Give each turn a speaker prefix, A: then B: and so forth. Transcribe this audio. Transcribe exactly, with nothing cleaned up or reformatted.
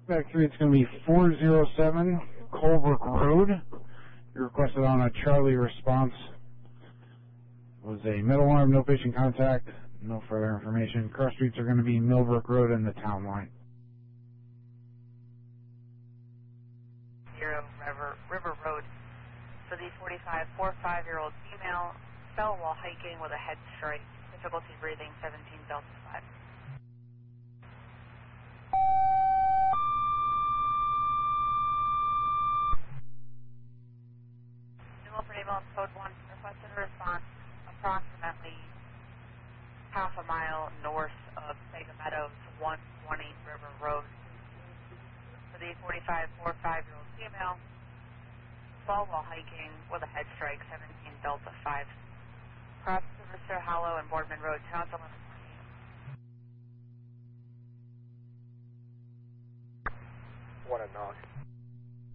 A: Back three, it's going to be four oh seven Colebrook Road. You requested on a Charlie response. Was a middle arm, no patient contact, no further information. Cross streets are going to be Millbrook Road and the town line.
B: Zero River, River Road. For the forty-five, forty-five-year-old female, fell while hiking with a head strike. Difficulty breathing, seventeen Delta five. Milford Ambulance Code one requested a response approximately half a mile north of Sega Meadows, one twenty River Road. For the forty-five, forty-five-year-old female, fall while hiking with a head strike, seventeen Delta five. Cross to Mister Hollow and Boardman Road, Towns eleven twenty.
C: One and knock.